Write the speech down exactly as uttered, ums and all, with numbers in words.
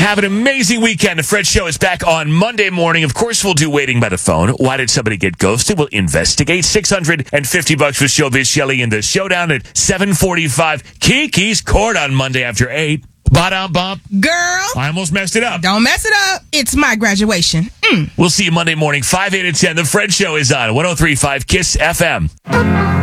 Have an amazing weekend. The Fred Show is back on Monday morning. Of course, we'll do Waiting by the Phone. Why did somebody get ghosted? We'll investigate. six hundred fifty bucks for Showbiz Shelley in the showdown at seven forty-five. Kiki's Court on Monday after eight. Ba-dum bump. Girl. I almost messed it up. Don't mess it up. It's my graduation. Mm. We'll see you Monday morning, five, eight, and ten. The Fred Show is on one oh three point five KISS F M.